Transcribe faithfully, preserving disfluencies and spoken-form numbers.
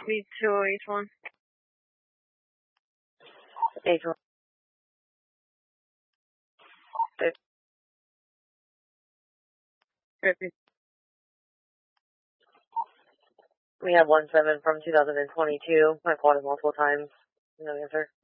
Me too, H one. H one. fifty. We have one seven from two thousand twenty-two. I called him multiple times. No answer.